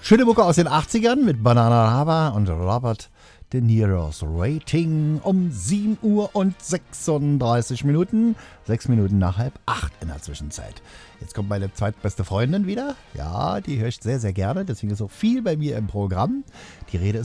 Schöne Mucke aus den 80ern mit Banana Rama und Robert De Niro's Rating um 7 Uhr und 36 Minuten. 6 Minuten nach 7:30 in der Zwischenzeit. Jetzt kommt meine zweitbeste Freundin wieder. Ja, die höre ich sehr, sehr gerne. Deswegen ist auch viel bei mir im Programm. Die Rede ist